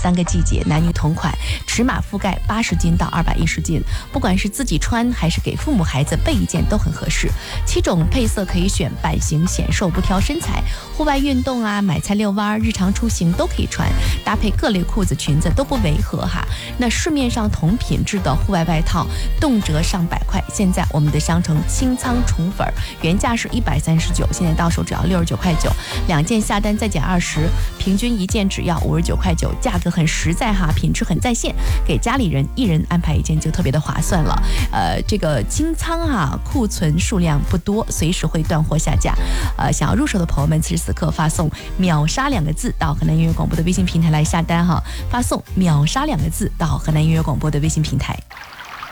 3个季节，男女同款，尺码覆盖80斤到210斤，不管是自己穿还是给父母孩子备一件都很合适。7种配色可以选，版型显瘦不挑身材，户外运动啊、买菜遛弯、日常出行都可以穿，搭配各类裤子裙子都不违和哈。那市面上同品质的户外外套动辄上100块，现在我们的商城清仓宠粉，原价是139，现在到手只要69块9，2件下单再减20，平均1件只要59块9，价格很实在哈，品质很在线，给家里人1人安排1件就特别的划算了。这个清仓啊，库存数量不多，随时会断货下架。想要入手的朋友们，此时此刻发送秒杀2个字到河南音乐广播的微信平台来下单哈，发送秒杀2个字到河南音乐广播的微信平台。